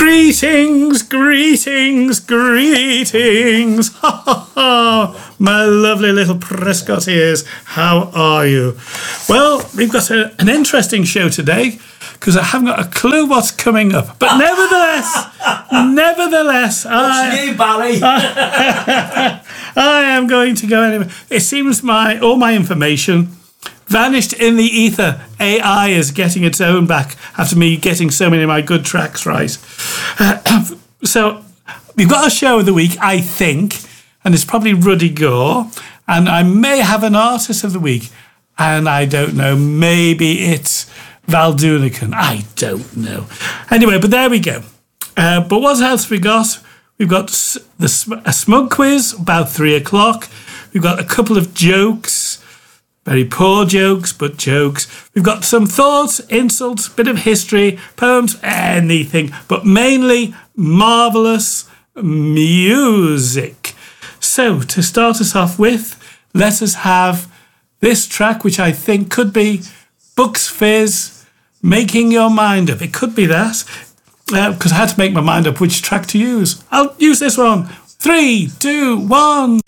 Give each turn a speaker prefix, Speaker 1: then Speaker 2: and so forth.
Speaker 1: Greetings, greetings, greetings. Ha ha ha. My lovely little Prescott ears. How are you? Well, we've got an interesting show today because I haven't got a clue what's coming up. But nevertheless,
Speaker 2: what's new, Barry?
Speaker 1: I am going to go anyway. It seems all my information vanished in the ether. AI is getting its own back after me getting so many of my good tracks right. So we've got a show of the week, I think, and it's probably Ruddy Gore. And I may have an artist of the week. And I don't know, maybe it's Val Doonican. I don't know. Anyway, but there we go. But what else have we got? We've got a smug quiz about 3:00. We've got a couple of jokes. Very poor jokes, but jokes. We've got some thoughts, insults, bit of history, poems, anything, but mainly marvellous music. So, to start us off with, let us have this track, which I think could be Bucks Fizz, Making Your Mind Up. It could be that, because I had to make my mind up which track to use. I'll use this one. 3, 2, 1...